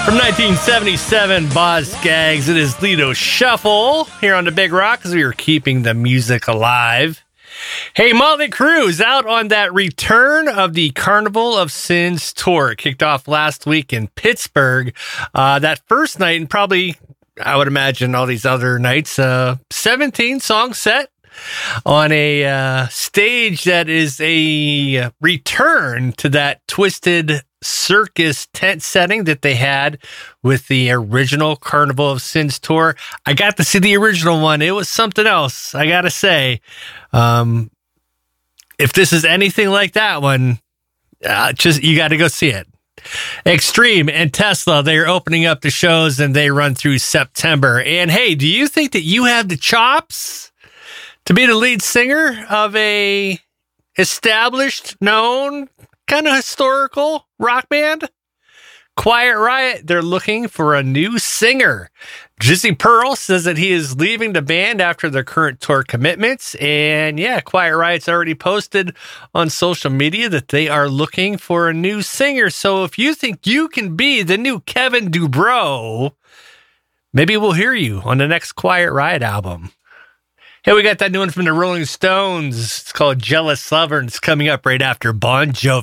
From 1977, Boz Skaggs, it is Lido Shuffle here on the Big Rock as we are keeping the music alive. Hey, Motley Crue is out on that return of the Carnival of Sins tour. It kicked off last week in Pittsburgh. That first night, and probably, I would imagine all these other nights, 17-song set on a stage that is a return to that Twisted Circus tent setting that they had with the original Carnival of Sins tour. I got to see the original one. It was something else, I gotta say. If this is anything like that one, you got to go see it. Extreme and Tesla, they're opening up the shows and they run through September. And hey, do you think that you have the chops to be the lead singer of a established, known, kind of historical rock band? Quiet Riot, they're looking for a new singer. Jizzy Pearl says that he is leaving the band after their current tour commitments. And yeah, Quiet Riot's already posted on social media that they are looking for a new singer. So if you think you can be the new Kevin Dubrow, maybe we'll hear you on the next Quiet Riot album. Hey, we got that new one from the Rolling Stones. It's called Jealous Lover, and it's coming up right after Bon Jovi.